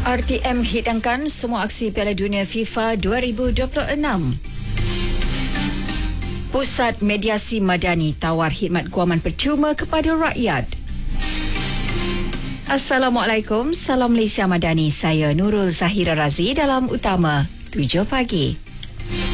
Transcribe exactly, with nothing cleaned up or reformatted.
R T M hidangkan semua aksi Piala Dunia FIFA dua ribu dua puluh enam. Pusat Mediasi Madani tawar khidmat guaman percuma kepada rakyat. Assalamualaikum, salam Malaysia Madani. Saya Nurul Zahira Razi dalam Utama tujuh pagi.